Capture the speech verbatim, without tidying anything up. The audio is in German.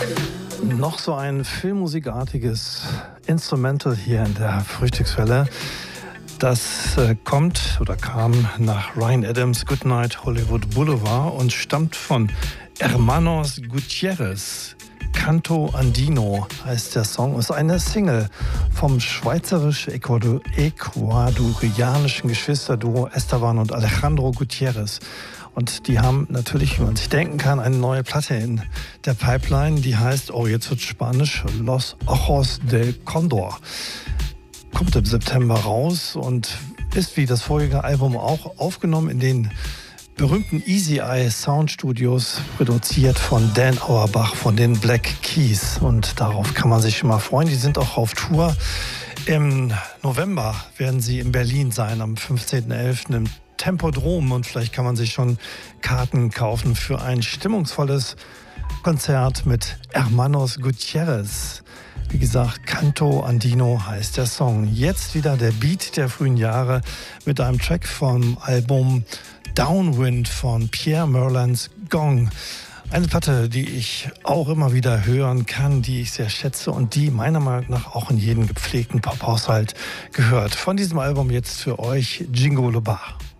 Noch so ein filmmusikartiges Instrumental hier in der Frühstückswelle. Das äh, kommt oder kam nach Ryan Adams' Goodnight Hollywood Boulevard und stammt von Hermanos Gutierrez. Canto Andino heißt der Song, ist eine Single vom schweizerisch-ecuadorianischen Geschwisterduo Esteban und Alejandro Gutierrez. Und die haben natürlich, wie man sich denken kann, eine neue Platte in der Pipeline, die heißt, oh jetzt wird Spanisch, Los Ojos del Condor. Kommt im September raus und ist wie das vorige Album auch aufgenommen in den berühmten Easy Eye Sound Studios, produziert von Dan Auerbach von den Black Keys. Und darauf kann man sich schon mal freuen. Die sind auch auf Tour. Im November werden sie in Berlin sein, am fünfzehnten elften im Tempodrom. Und vielleicht kann man sich schon Karten kaufen für ein stimmungsvolles Konzert mit Hermanos Gutierrez. Wie gesagt, Canto Andino heißt der Song. Jetzt wieder der Beat der frühen Jahre mit einem Track vom Album Downwind von Pierre Merlins Gong. Eine Platte, die ich auch immer wieder hören kann, die ich sehr schätze und die meiner Meinung nach auch in jeden gepflegten Pop-Haushalt gehört. Von diesem Album jetzt für euch Jingo Lobar.